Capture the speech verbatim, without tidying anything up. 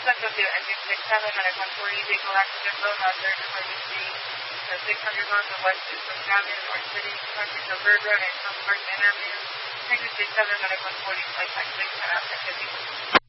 Central to engine six seven, medic one forty, vehicle accident, road hazard, emergency. The six hundred north of West Eastern Avenue, North City, crossing the Bird Road and South Park Avenue. Engine six seven, medic one forty, flight taxi, ten out fifty.